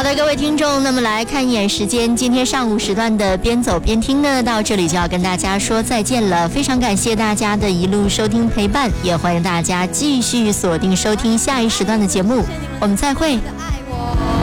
的，各位听众，那么来看一眼时间，今天上午时段的边走边听呢，到这里就要跟大家说再见了。非常感谢大家的一路收听陪伴，也欢迎大家继续锁定收听下一时段的节目，我们再会。